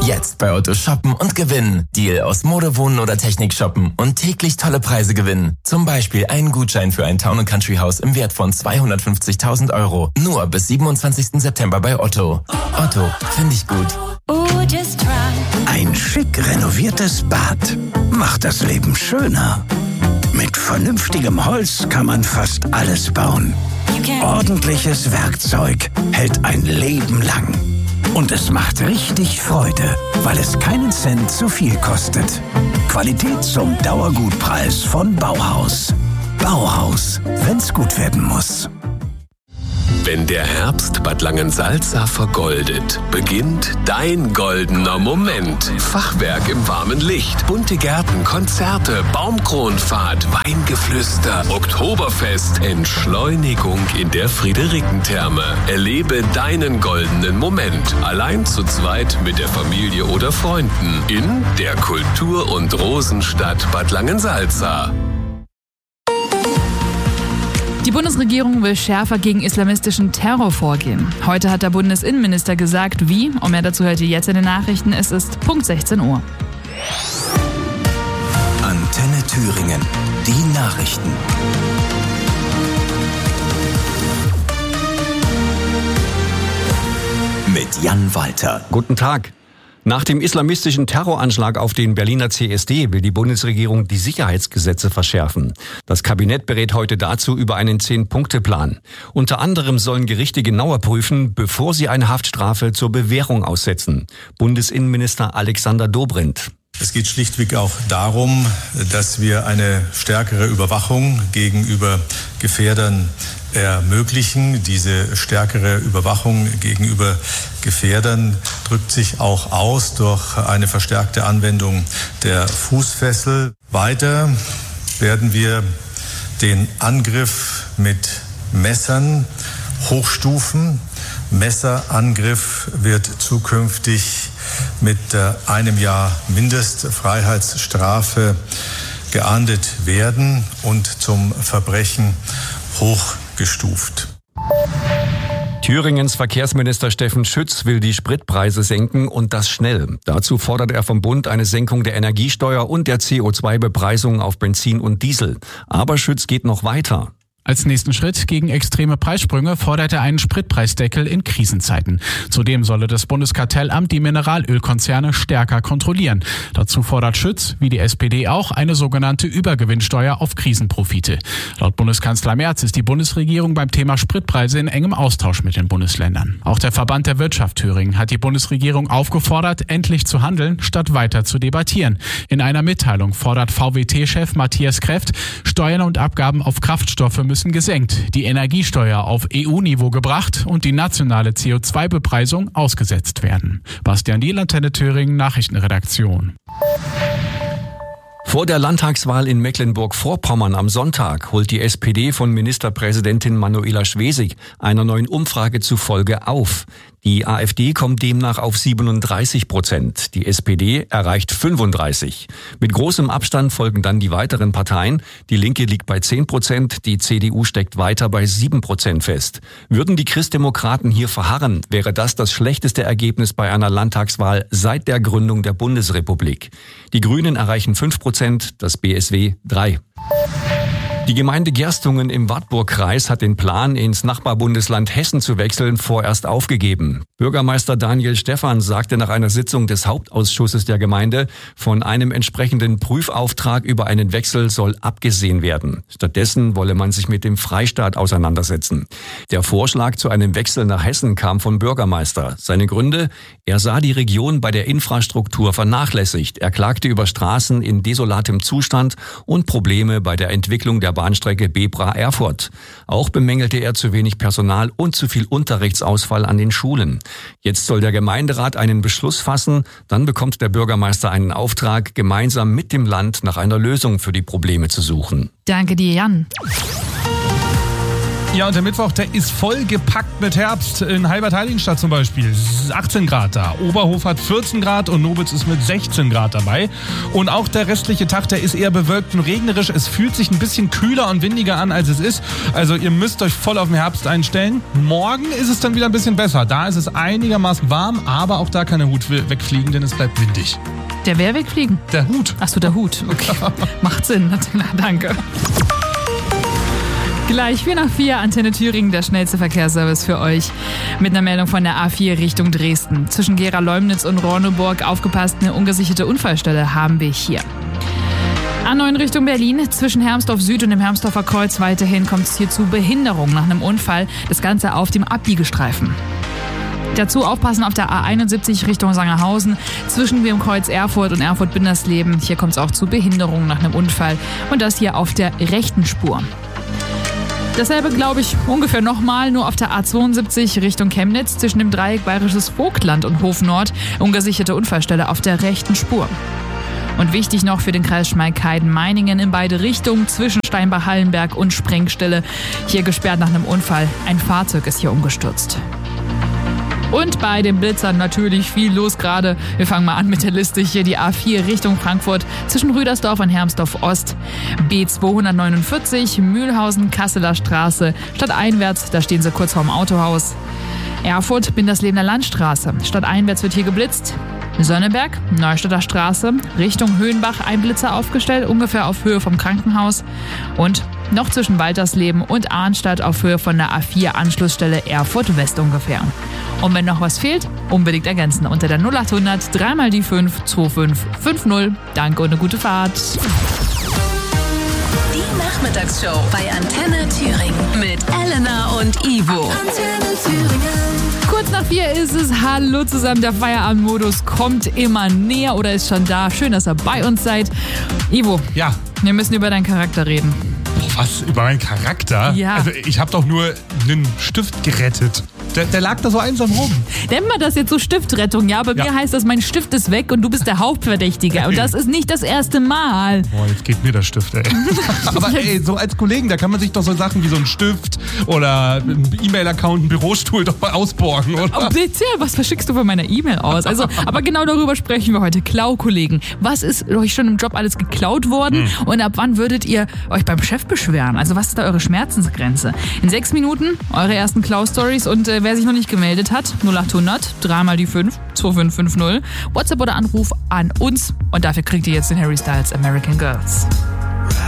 Jetzt bei Otto shoppen und gewinnen. Deal aus Mode, Wohnen oder Technik shoppen und täglich tolle Preise gewinnen. Zum Beispiel einen Gutschein für ein Town & Country Haus im Wert von 250.000 €. Nur bis 27. September bei Otto. Otto, finde ich gut. Ein schick renoviertes Bad macht das Leben schöner. Mit vernünftigem Holz kann man fast alles bauen. Ordentliches Werkzeug hält ein Leben lang. Und es macht richtig Freude, weil es keinen Cent zu viel kostet. Qualität zum Dauergutpreis von Bauhaus. Bauhaus, wenn's gut werden muss. Wenn der Herbst Bad Langensalza vergoldet, beginnt dein goldener Moment. Fachwerk im warmen Licht, bunte Gärten, Konzerte, Baumkronfahrt, Weingeflüster, Oktoberfest, Entschleunigung in der Friederikentherme. Erlebe deinen goldenen Moment, allein zu zweit mit der Familie oder Freunden in der Kultur- und Rosenstadt Bad Langensalza. Die Bundesregierung will schärfer gegen islamistischen Terror vorgehen. Heute hat der Bundesinnenminister gesagt, wie. Und mehr dazu hört ihr jetzt in den Nachrichten. Es ist Punkt 16 Uhr. Antenne Thüringen. Die Nachrichten. Mit Jan Walter. Guten Tag. Nach dem islamistischen Terroranschlag auf den Berliner CSD will die Bundesregierung die Sicherheitsgesetze verschärfen. Das Kabinett berät heute dazu über einen 10-Punkte-Plan. Unter anderem sollen Gerichte genauer prüfen, bevor sie eine Haftstrafe zur Bewährung aussetzen. Bundesinnenminister Alexander Dobrindt. Es geht schlichtweg auch darum, dass wir eine stärkere Überwachung gegenüber Gefährdern ermöglichen. Diese stärkere Überwachung gegenüber Gefährdern drückt sich auch aus durch eine verstärkte Anwendung der Fußfessel. Weiter werden wir den Angriff mit Messern hochstufen. Messerangriff wird zukünftig mit einem Jahr Mindestfreiheitsstrafe geahndet werden und zum Verbrechen hochgestuft. Thüringens Verkehrsminister Steffen Schütz will die Spritpreise senken und das schnell. Dazu fordert er vom Bund eine Senkung der Energiesteuer und der CO2-Bepreisung auf Benzin und Diesel. Aber Schütz geht noch weiter. Als nächsten Schritt gegen extreme Preissprünge fordert er einen Spritpreisdeckel in Krisenzeiten. Zudem solle das Bundeskartellamt die Mineralölkonzerne stärker kontrollieren. Dazu fordert Schütz, wie die SPD auch, eine sogenannte Übergewinnsteuer auf Krisenprofite. Laut Bundeskanzler Merz ist die Bundesregierung beim Thema Spritpreise in engem Austausch mit den Bundesländern. Auch der Verband der Wirtschaft Thüringen hat die Bundesregierung aufgefordert, endlich zu handeln, statt weiter zu debattieren. In einer Mitteilung fordert VWT-Chef Matthias Kreft, Steuern und Abgaben auf Kraftstoffe müssen gesenkt, die Energiesteuer auf EU-Niveau gebracht und die nationale CO2-Bepreisung ausgesetzt werden. Bastian Diel, Antenne Thüringen, Nachrichtenredaktion. Vor der Landtagswahl in Mecklenburg-Vorpommern am Sonntag holt die SPD von Ministerpräsidentin Manuela Schwesig einer neuen Umfrage zufolge auf. Die AfD kommt demnach auf 37%. Die SPD erreicht 35%. Mit großem Abstand folgen dann die weiteren Parteien. Die Linke liegt bei 10%, die CDU steckt weiter bei 7% fest. Würden die Christdemokraten hier verharren, wäre das schlechteste Ergebnis bei einer Landtagswahl seit der Gründung der Bundesrepublik. Die Grünen erreichen 5%, das BSW 3%. Die Gemeinde Gerstungen im Wartburgkreis hat den Plan, ins Nachbarbundesland Hessen zu wechseln, vorerst aufgegeben. Bürgermeister Daniel Stephan sagte nach einer Sitzung des Hauptausschusses der Gemeinde, von einem entsprechenden Prüfauftrag über einen Wechsel soll abgesehen werden. Stattdessen wolle man sich mit dem Freistaat auseinandersetzen. Der Vorschlag zu einem Wechsel nach Hessen kam vom Bürgermeister. Seine Gründe? Er sah die Region bei der Infrastruktur vernachlässigt. Er klagte über Straßen in desolatem Zustand und Probleme bei der Entwicklung der Bahnstrecke Bebra-Erfurt. Auch bemängelte er zu wenig Personal und zu viel Unterrichtsausfall an den Schulen. Jetzt soll der Gemeinderat einen Beschluss fassen, dann bekommt der Bürgermeister einen Auftrag, gemeinsam mit dem Land nach einer Lösung für die Probleme zu suchen. Danke dir, Jan. Ja, und der Mittwoch, der ist voll gepackt mit Herbst. In Halbertheiligenstadt zum Beispiel. Es ist 18 Grad da. Oberhof hat 14 Grad und Nobitz ist mit 16 Grad dabei. Und auch der restliche Tag, der ist eher bewölkt und regnerisch. Es fühlt sich ein bisschen kühler und windiger an, als es ist. Also ihr müsst euch voll auf den Herbst einstellen. Morgen ist es dann wieder ein bisschen besser. Da ist es einigermaßen warm, aber auch da kann der Hut wegfliegen, denn es bleibt windig. Der wer wegfliegen? Der Hut. Achso, der Hut. Okay. Macht Sinn. Na, danke. Gleich 4:04, Antenne Thüringen, der schnellste Verkehrsservice für euch. Mit einer Meldung von der A4 Richtung Dresden. Zwischen Gera-Leumnitz und Ronneburg aufgepasst, eine ungesicherte Unfallstelle haben wir hier. A9 Richtung Berlin, zwischen Hermsdorf Süd und dem Hermsdorfer Kreuz weiterhin kommt es hier zu Behinderung nach einem Unfall. Das Ganze auf dem Abbiegestreifen. Dazu aufpassen auf der A71 Richtung Sangerhausen, zwischen dem Kreuz Erfurt und Erfurt-Bindersleben. Hier kommt es auch zu Behinderung nach einem Unfall und das hier auf der rechten Spur. Dasselbe glaube ich ungefähr nochmal, nur auf der A72 Richtung Chemnitz zwischen dem Dreieck Bayerisches Vogtland und Hof Nord. Ungesicherte Unfallstelle auf der rechten Spur. Und wichtig noch für den Kreis Schmalkalden-Meiningen in beide Richtungen zwischen Steinbach-Hallenberg und Sprengstelle. Hier gesperrt nach einem Unfall. Ein Fahrzeug ist hier umgestürzt. Und bei den Blitzern natürlich viel los gerade. Wir fangen mal an mit der Liste hier. Die A4 Richtung Frankfurt zwischen Rüdersdorf und Hermsdorf Ost. B249 Mühlhausen, Kasseler Straße. Stadteinwärts, da stehen sie kurz vorm Autohaus. Erfurt, Binderslebener Landstraße. Stadteinwärts wird hier geblitzt. Sonneberg, Neustadter Straße, Richtung Höhenbach ein Blitzer aufgestellt, ungefähr auf Höhe vom Krankenhaus. Und noch zwischen Waltersleben und Arnstadt auf Höhe von der A4 Anschlussstelle Erfurt West ungefähr. Und wenn noch was fehlt, unbedingt ergänzen unter der 0800 3 mal die 5 2550. Danke und eine gute Fahrt. Die Nachmittagsshow bei Antenne Thüringen mit Elena und Ivo. Antenne Thüringen. Kurz nach 4 ist es. Hallo zusammen, der Feierabendmodus kommt immer näher oder ist schon da. Schön, dass ihr bei uns seid. Ivo, Ja. wir müssen über deinen Charakter reden. Was? Über meinen Charakter? Ja. Also ich habe doch nur einen Stift gerettet. Der lag da so einsam rum. Nennen wir das jetzt so Stiftrettung, ja? Bei mir heißt das, mein Stift ist weg und du bist der Hauptverdächtige. Und das ist nicht das erste Mal. Boah, jetzt geht mir der Stift, ey. Aber ey, so als Kollegen, da kann man sich doch so Sachen wie so ein Stift oder ein E-Mail-Account, ein Bürostuhl doch mal ausborgen, oder? Oh, bitte, was verschickst du von meiner E-Mail aus? Also, aber genau darüber sprechen wir heute. Klau-Kollegen. Was ist euch schon im Job alles geklaut worden? Und ab wann würdet ihr euch beim Chef beschweren? Also was ist da eure Schmerzensgrenze? In 6 Minuten eure ersten Klau-Stories und wer sich noch nicht gemeldet hat, 0800 3 mal die 5 2550. WhatsApp oder Anruf an uns und dafür kriegt ihr jetzt den Harry Styles American Girls.